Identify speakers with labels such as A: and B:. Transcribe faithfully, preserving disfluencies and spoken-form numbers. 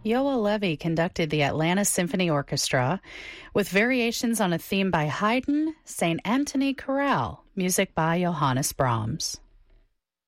A: Yoa Levy conducted the Atlanta Symphony Orchestra with variations on a theme by Haydn, Saint Anthony Chorale, music by Johannes Brahms.